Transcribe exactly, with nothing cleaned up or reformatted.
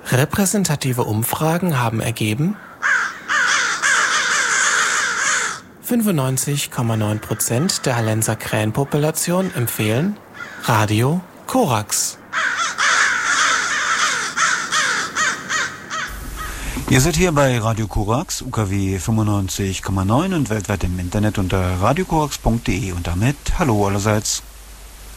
Repräsentative Umfragen haben ergeben, fünfundneunzig Komma neun Prozent der Hallenser Krähenpopulation empfehlen Radio Korax. Ihr seid hier bei Radio Korax, U K W fünfundneunzig Komma neun und weltweit im Internet unter radiokorax punkt de und damit hallo allerseits.